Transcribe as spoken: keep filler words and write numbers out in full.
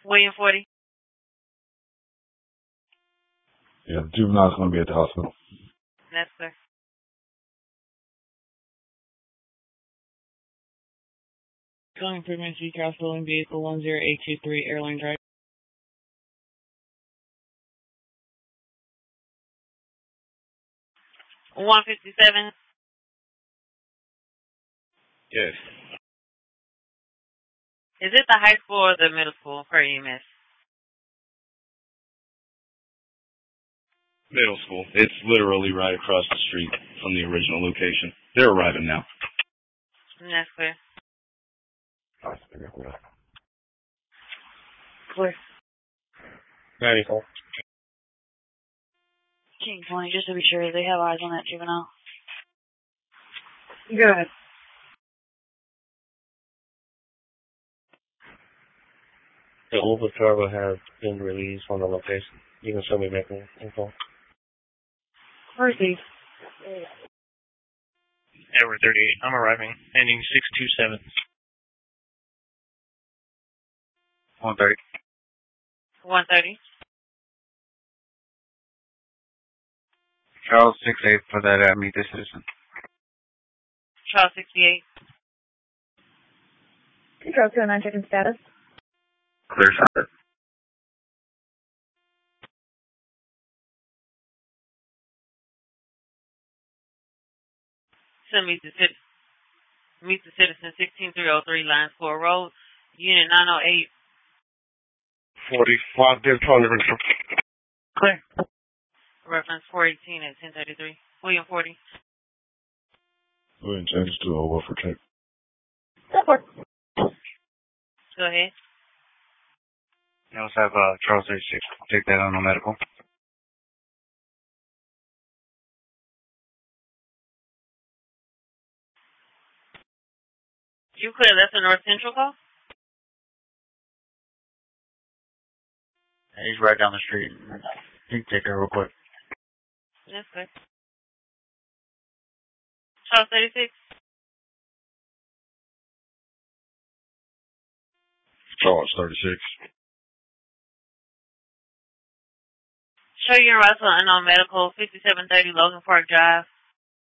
William forty. Yeah, the juvenile's going to be at the hospital. That's clear. Calling for Emergency Castle in vehicle one zero eight two three Airline Drive. one fifty-seven. Yes. Is it the high school or the middle school for E M S? Middle school. It's literally right across the street from the original location. They're arriving now. That's clear. Clear. ninety-four. King twenty, just to be sure, they have eyes on that juvenile. Go ahead. The Uber driver has been released from the location. You can show me back in info. Where's he? Edward thirty-eight. I'm arriving. Ending six two seven. one thirty. one thirty. Charles six eight for that at meet the citizen. Charles sixty-eight. Control two oh nine, checking status. Clear shot. So meet the citizen. Meet the citizen sixteen three oh three Lines four Road. Unit nine oh eight. forty-five, give twenty. Clear. Reference four eighteen at ten thirty-three. William forty. Go ahead and change it to a over for check. Support. Go ahead. You also have uh, Charles thirty-six. Take that on the medical. You clear, that's a North Central call? He's right down the street. You can take her real quick. That's good. Charles thirty-six. Charles thirty-six. Show your arrival unknown medical, fifty-seven thirty Logan Park Drive.